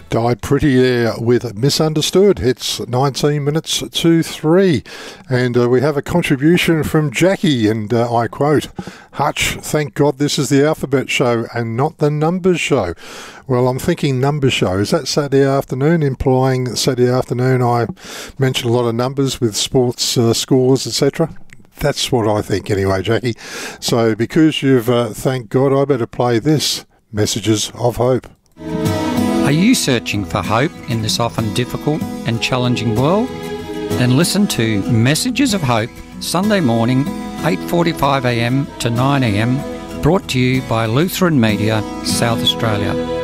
Died pretty there with Misunderstood. It's 19 minutes to 3. And we have a contribution from Jackie, and I quote, "Hutch, thank God this is the Alphabet Show and not the Numbers Show." Well, I'm thinking Numbers Show. Is that Saturday afternoon, implying that Saturday afternoon I mentioned a lot of numbers with sports scores, etc.? That's what I think anyway, Jackie. So because you've thanked God, I better play this, Messages of Hope. Are you searching for hope in this often difficult and challenging world? Then listen to Messages of Hope, Sunday morning, 8:45am to 9am, brought to you by Lutheran Media, South Australia.